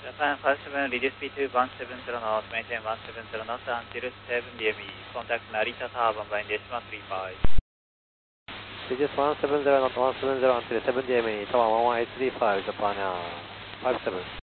Japan 57, reduce speed to 170 knots, maintain 170 knots until 7 DME. Contact Narita Tower, 1 by decimal 35. Reduce 170 knots, 170 until 7 DME, Tower 11835, Japan 57.